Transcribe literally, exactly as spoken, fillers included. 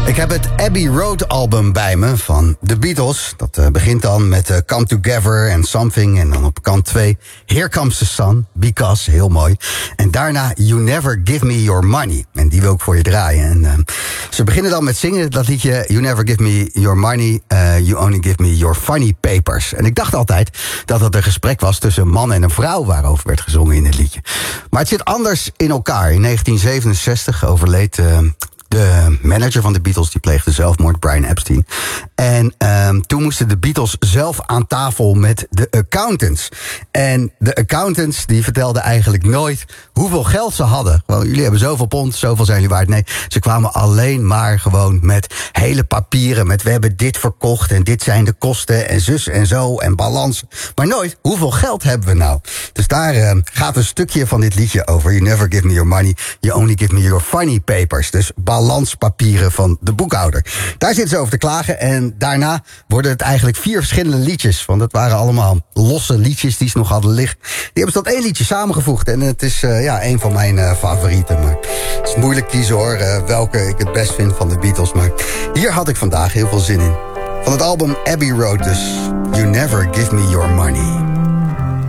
Ik heb het Abbey Road album bij me van The Beatles. Dat uh, begint dan met uh, Come Together and Something. En dan op kant twee Here Comes the Sun, Because, heel mooi. En daarna You Never Give Me Your Money. En die wil ik voor je draaien. En uh, ze beginnen dan met zingen dat liedje You Never Give Me Your Money, uh, You Only Give Me Your Funny Papers. En ik dacht altijd dat het een gesprek was tussen een man en een vrouw waarover werd gezongen in het liedje. Maar het zit anders in elkaar. In negentien zevenenzestig overleed Uh, de manager van de Beatles, die pleegde zelfmoord, Brian Epstein. En um, toen moesten de Beatles zelf aan tafel met de accountants. En de accountants die vertelden eigenlijk nooit hoeveel geld ze hadden. Wel, jullie hebben zoveel pond, zoveel zijn jullie waard. Nee, ze kwamen alleen maar gewoon met hele papieren. Met we hebben dit verkocht en dit zijn de kosten en zus en zo en balans. Maar nooit, hoeveel geld hebben we nou? Dus daar uh, gaat een stukje van dit liedje over. You never give me your money, you only give me your funny papers. Dus balanspapieren van de boekhouder. Daar zitten ze over te klagen. En daarna worden het eigenlijk vier verschillende liedjes. Want het waren allemaal losse liedjes die ze nog hadden liggen. Die hebben ze tot één liedje samengevoegd. En het is uh, ja, een van mijn uh, favorieten. Maar het is moeilijk kiezen hoor, uh, welke ik het best vind van de Beatles. Maar hier had ik vandaag heel veel zin in. Van het album Abbey Road dus. You Never Give Me Your Money.